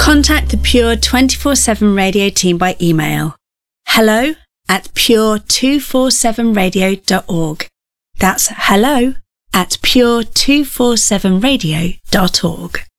Contact the Pure 24/7 Radio team by email hello@pure247radio.org. That's hello@pure247radio.org.